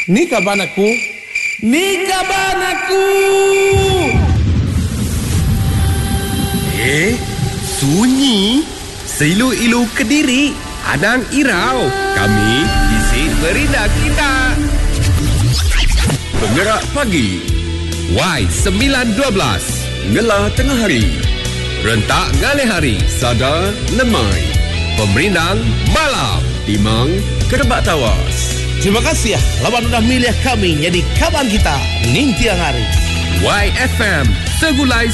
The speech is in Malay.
Ni kaban aku. Ni kaban aku. Sunyi. Seilu-ilu Kediri. Anang Irau. Kami isi berita kita. Penggerak pagi. Y912. Ngelah tengah hari. Rentak ngalih hari. Sada lemai. Pemerintah malam. Timang kerebak tawas. Terima kasih lawan udah milih kami jadi kawan kita ning tiang hari. YFM segulai